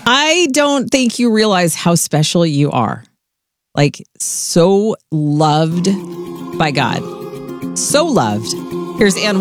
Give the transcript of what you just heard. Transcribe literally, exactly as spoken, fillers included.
I don't think you realize how special you are. Like, so loved by God. So loved. Here's Ann